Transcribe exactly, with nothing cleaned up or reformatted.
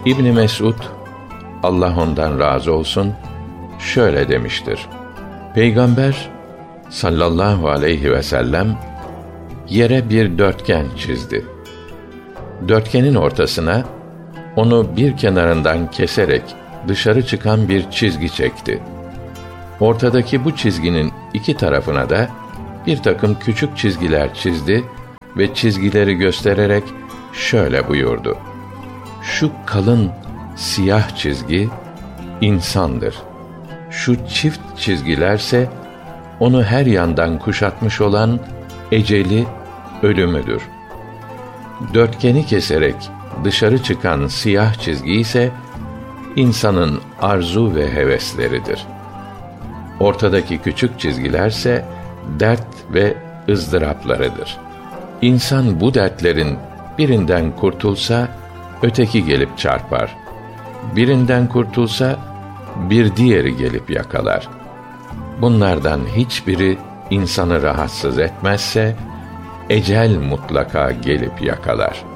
İbn Mes'ud, Allah ondan razı olsun, şöyle demiştir: Peygamber sallallahu aleyhi ve sellem yere bir dörtgen çizdi. Dörtgenin ortasına onu bir kenarından keserek dışarı çıkan bir çizgi çekti. Ortadaki bu çizginin iki tarafına da bir takım küçük çizgiler çizdi ve çizgileri göstererek şöyle buyurdu: Şu kalın siyah çizgi insandır. Şu çift çizgilerse onu her yandan kuşatmış olan eceli, ölümüdür. Dörtgeni keserek dışarı çıkan siyah çizgi ise insanın arzu ve hevesleridir. Ortadaki küçük çizgilerse dert ve ızdıraplarıdır. İnsan bu dertlerin birinden kurtulsa öteki gelip çarpar. Birinden kurtulsa bir diğeri gelip yakalar. Bunlardan hiçbiri insanı rahatsız etmezse ecel mutlaka gelip yakalar.